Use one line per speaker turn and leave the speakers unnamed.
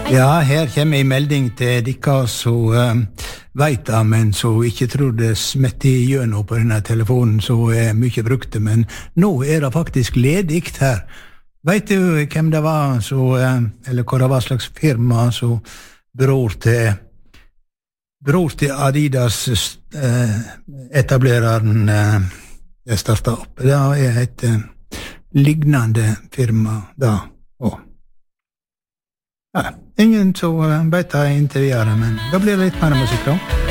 Ja, her kommer en melding til dere som vet det, men som ikke tror det smetter igjennom på denne telefonen, så mye brukte, men nå det faktisk ledigt her. Vet du hvem det var, eller hva det var slags firma, så bror til Adidas etablereren startet opp. Det et lignende firma da, og ingen som vet det inntil videre, men da blir det litt mer musikk da.